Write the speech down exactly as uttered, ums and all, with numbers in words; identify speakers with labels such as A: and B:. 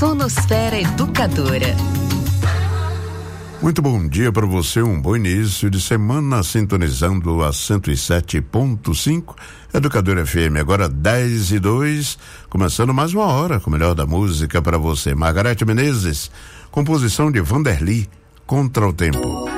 A: Tonosfera Educadora.
B: Muito bom dia para você, um bom início de semana, sintonizando a cento e sete ponto cinco, Educadora F M, agora dez e dois, começando mais uma hora com o melhor da música para você. Margarete Menezes, composição de Vanderly, Contra o Tempo.